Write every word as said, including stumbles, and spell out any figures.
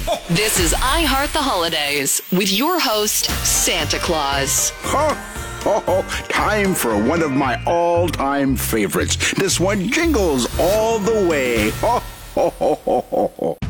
This is I Heart the Holidays with your host, Santa Claus. Ho, ho, ho. Time for one of my all-time favorites. This one jingles all the way. Ho, ho, ho, ho, ho, ho.